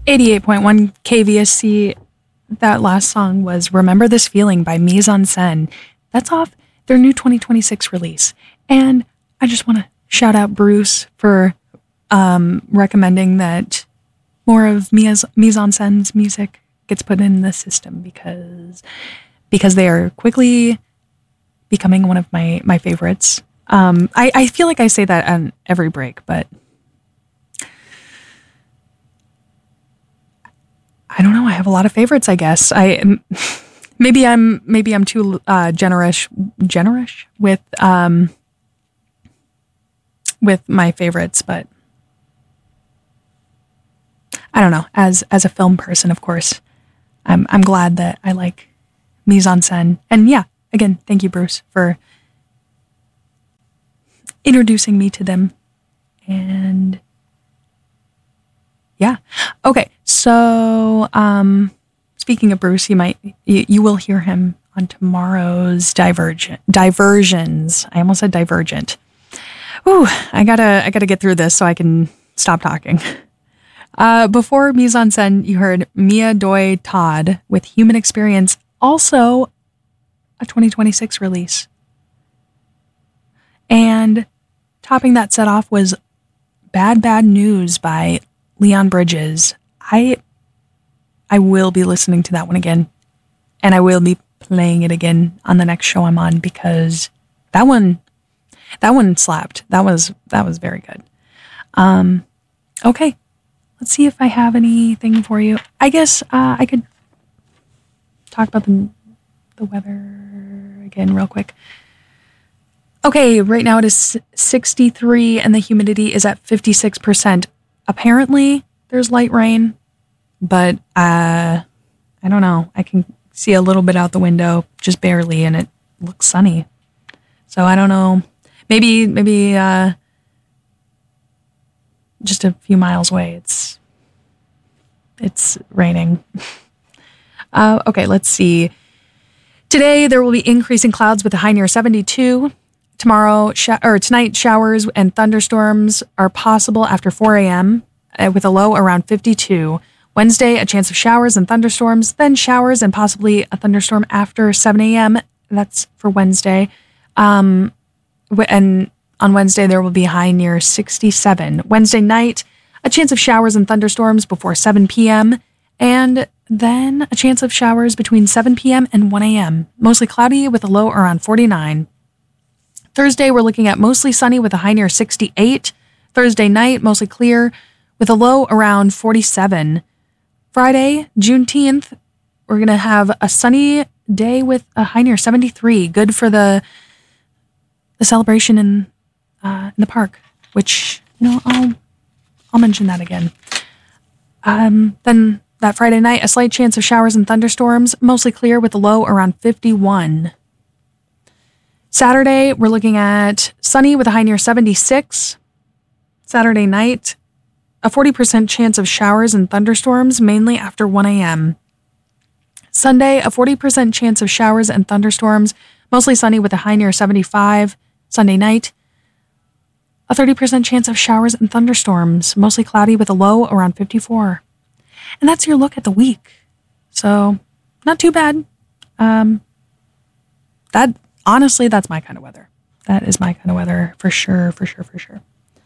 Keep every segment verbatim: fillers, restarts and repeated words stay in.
eighty-eight point one K V S C. That last song was Remember This Feeling by Mise en Scène. That's off their new twenty twenty-six release. And I just want to shout out Bruce for um, recommending that more of Mise, Mise en Scène's music gets put in the system because because they are quickly becoming one of my, my favorites. Um, I, I feel like I say that on every break, but I don't know. I have a lot of favorites, I guess. I maybe I'm maybe I'm too uh, generous generous with um, with my favorites, but I don't know. As as a film person, of course, I'm I'm glad that I like Mise en Scène. And yeah, again, thank you, Bruce, for introducing me to them. And yeah. Okay. So, um, speaking of Bruce, you might, you, you will hear him on tomorrow's Divergent, Diversions. I almost said Divergent. Ooh, I gotta, I gotta get through this so I can stop talking. Uh, before Mise en Scène, you heard Mia Doi Todd with Human Experience, also a twenty twenty-six release. And topping that set off was Bad Bad News by Leon Bridges. I I will be listening to that one again, and I will be playing it again on the next show I'm on because that one that one slapped. That was that was very good. Um, okay, let's see if I have anything for you. I guess uh, I could talk about the the weather again real quick. Okay, right now it is sixty-three and the humidity is at fifty-six percent. Apparently, there's light rain, but uh, I don't know. I can see a little bit out the window, just barely, and it looks sunny. So I don't know. Maybe, maybe uh, just a few miles away, it's it's raining. uh, okay, let's see. Today there will be increasing clouds with a high near seventy-two. Tomorrow, sh- or tonight, showers and thunderstorms are possible after four a.m. Uh, with a low around fifty-two. Wednesday, a chance of showers and thunderstorms, then showers and possibly a thunderstorm after seven a.m. That's for Wednesday. Um, and on Wednesday, there will be a high near sixty-seven. Wednesday night, a chance of showers and thunderstorms before seven p.m. And then a chance of showers between seven p.m. and one a.m. Mostly cloudy with a low around forty-nine. Thursday, we're looking at mostly sunny with a high near sixty-eight. Thursday night, mostly clear with a low around forty-seven. Friday, Juneteenth, we're going to have a sunny day with a high near seventy-three. Good for the the celebration in uh, in the park, which, you know, I'll I'll mention that again. Um, then that Friday night, a slight chance of showers and thunderstorms, mostly clear with a low around fifty-one. Saturday, we're looking at sunny with a high near seventy-six. Saturday night, a forty percent chance of showers and thunderstorms, mainly after one a.m. Sunday, a forty percent chance of showers and thunderstorms, mostly sunny with a high near seventy-five. Sunday night, a thirty percent chance of showers and thunderstorms, mostly cloudy with a low around fifty-four. And that's your look at the week. So, not too bad. Um, that... Honestly, that's my kind of weather. That is my kind of weather for sure, for sure, for sure.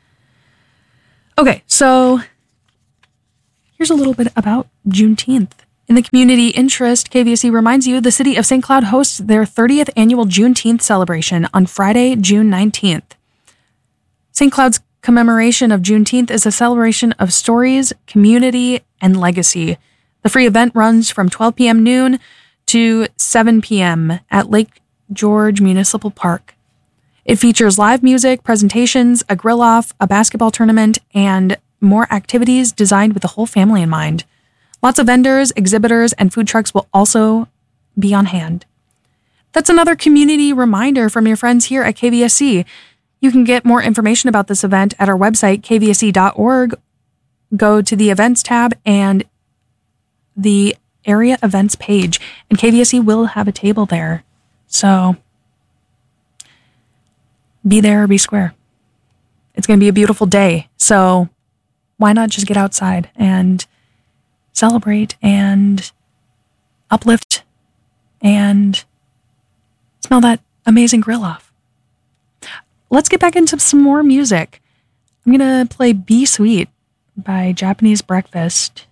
Okay, so here's a little bit about Juneteenth. In the community interest, K V S C reminds you the city of Saint Cloud hosts their thirtieth annual Juneteenth celebration on Friday, June nineteenth. Saint Cloud's commemoration of Juneteenth is a celebration of stories, community, and legacy. The free event runs from twelve p.m. noon to seven p.m. at Lake George Municipal Park. It features live music, presentations, a grill-off, a basketball tournament, and more activities designed with the whole family in mind. Lots of vendors, exhibitors, and food trucks will also be on hand. That's another community reminder from your friends here at K V S C. You can get more information about this event at our website, k v s c dot org. Go to the events tab and the area events page, and K V S C will have a table there. So, be there or be square. It's going to be a beautiful day. So, why not just get outside and celebrate and uplift and smell that amazing grill off. Let's get back into some more music. I'm going to play Be Sweet by Japanese Breakfast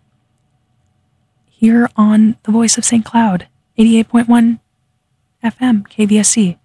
here on The Voice of Saint Cloud, eighty-eight point one F M, K V S C.